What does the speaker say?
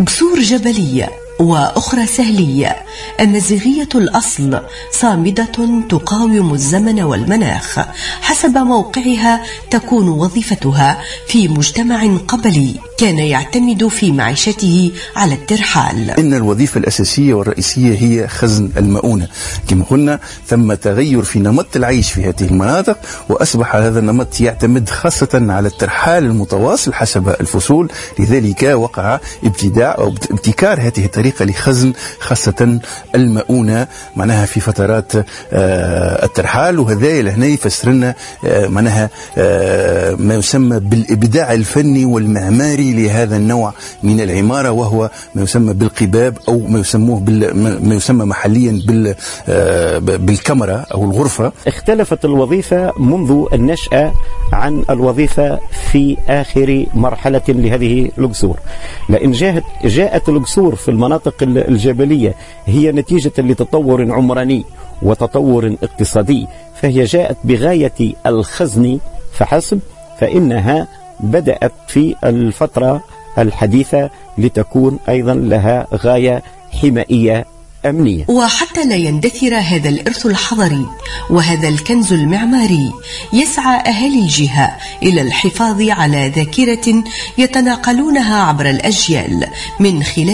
قصور جبلية وأخرى سهلية، النزيغية الأصل صامدة تقاوم الزمن والمناخ، حسب موقعها تكون وظيفتها في مجتمع قبلي كان يعتمد في معيشته على الترحال. إن الوظيفة الأساسية والرئيسية هي خزن المؤونة. كما قلنا ثم تغير في نمط العيش في هذه المناطق، وأصبح هذا النمط يعتمد خاصة على الترحال المتواصل حسب الفصول، لذلك وقع ابتداع أو ابتكار هذه الطريقة لخزن خاصة المؤونة معناها في فترات الترحال. وهذا لهنا يفسر لنا معناها ما يسمى بالإبداع الفني والمعماري لهذا النوع من العمارة، وهو ما يسمى بالقباب أو ما يسمى محليا بالكاميرا أو الغرفة. اختلفت الوظيفة منذ النشأة عن الوظيفة في آخر مرحلة لهذه القصور، لأن جاءت القصور في المناطق الجبلية هي نتيجة لتطور عمراني وتطور اقتصادي، فهي جاءت بغاية الخزن فحسب، فإنها بدأت في الفترة الحديثة لتكون أيضا لها غاية حمائية أمنية. وحتى لا يندثر هذا الإرث الحضري وهذا الكنز المعماري، يسعى أهالي الجهة إلى الحفاظ على ذاكرة يتناقلونها عبر الأجيال من خلال